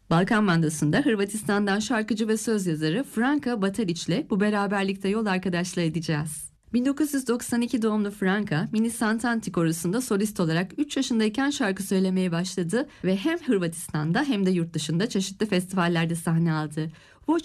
Balkan Bandası'nda Hırvatistan'dan şarkıcı ve söz yazarı Franka Batarić'le bu beraberlikte yol arkadaşlığı edeceğiz. 1992 doğumlu Franka, Mini Santanti Korosu'nda solist olarak 3 yaşındayken şarkı söylemeye başladı ve hem Hırvatistan'da hem de yurt dışında çeşitli festivallerde sahne aldı.